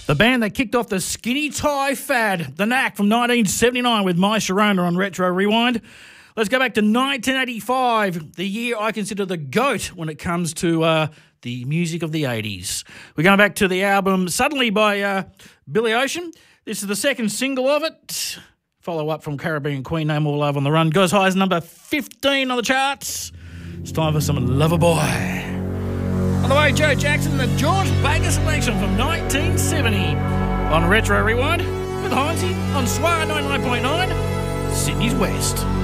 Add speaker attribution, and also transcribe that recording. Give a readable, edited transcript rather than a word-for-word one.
Speaker 1: The band that kicked off the skinny tie fad, The Knack from 1979 with My Sharona on Retro Rewind. Let's go back to 1985, the year I consider the GOAT when it comes to the music of the 80s. We're going back to the album Suddenly by Billy Ocean. This is the second single of it. Follow up from Caribbean Queen, No More Love on the Run. Goes high as number 15 on the charts. It's time for some Loverboy. On the way, Joe Jackson, the George Baker selection from 1970 on Retro Rewind with Heinzie on Swar 99.9, Sydney's West.